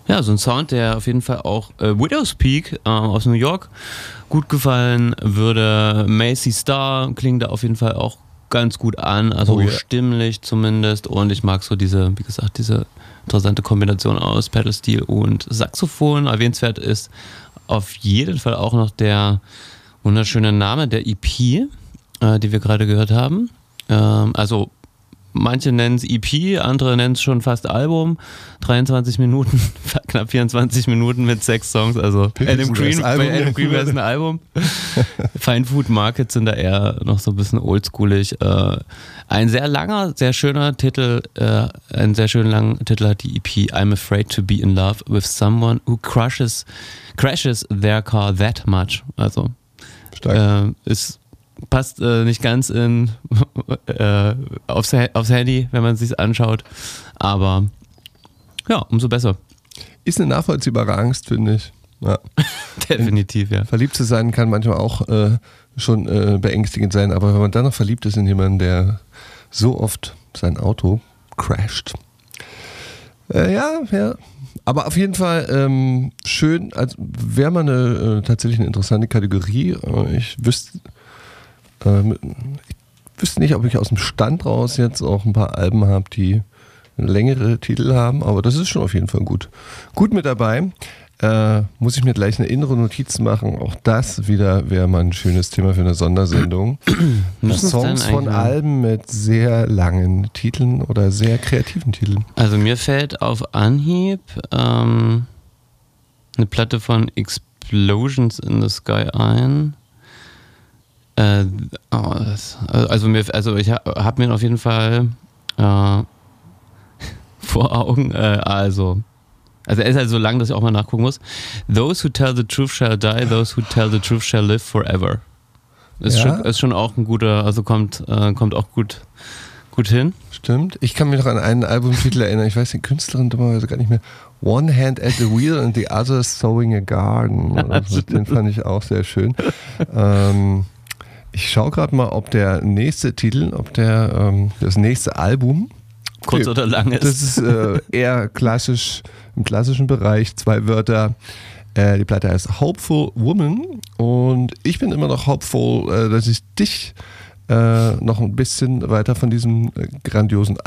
Ja, so ein Sound, der auf jeden Fall auch Widow's Peak aus New York gut gefallen würde. Macy Star klingt da auf jeden Fall auch ganz gut an, also stimmlich zumindest. Und ich mag so diese interessante Kombination aus Pedal-Steel und Saxophon. Erwähnenswert ist auf jeden Fall auch noch der wunderschöne Name der EP, die wir gerade gehört haben. Also manche nennen es EP, andere nennen es schon fast Album. 23 Minuten, knapp 24 Minuten mit 6 Songs. Also Adam Green wäre es ein Album. Fine Food Market sind da eher noch so ein bisschen oldschoolig. Ein sehr langer, sehr schöner Titel, einen sehr schönen langen Titel hat die EP I'm Afraid to Be in Love with Someone Who Crashes Their Car That Much. Also passt nicht ganz aufs Handy, wenn man es sich anschaut. Aber ja, umso besser. Ist eine nachvollziehbare Angst, finde ich. Ja. Definitiv, ja. Verliebt zu sein kann manchmal auch schon beängstigend sein, aber wenn man dann noch verliebt ist in jemanden, der so oft sein Auto crasht. Ja. Aber auf jeden Fall schön, also wäre mal tatsächlich eine interessante Kategorie. Ich wüsste nicht, ob ich aus dem Stand raus jetzt auch ein paar Alben habe, die längere Titel haben, aber das ist schon auf jeden Fall gut. Gut mit dabei. Muss ich mir gleich eine innere Notiz machen. Auch das wieder wäre mal ein schönes Thema für eine Sondersendung. Songs von Alben mit sehr langen Titeln oder sehr kreativen Titeln. Also mir fällt auf Anhieb eine Platte von Explosions in the Sky ein. Ich habe mir auf jeden Fall vor Augen, also er ist halt so lang, dass ich auch mal nachgucken muss. Those who tell the truth shall die, those who tell the truth shall live forever. Ist schon auch ein guter, also kommt auch gut hin. Stimmt. Ich kann mich noch an einen Albumtitel erinnern, ich weiß die Künstlerin dummerweise gar nicht mehr. One Hand at the Wheel and the Other Sowing a Garden. Den fand ich auch sehr schön. Ich schaue gerade mal, ob der nächste Titel, das nächste Album kurz oder lang ist. Das ist eher klassisch, im klassischen Bereich, 2 Wörter. Die Platte heißt Hopeful Woman und ich bin immer noch hopeful, dass ich dich noch ein bisschen weiter von diesem grandiosen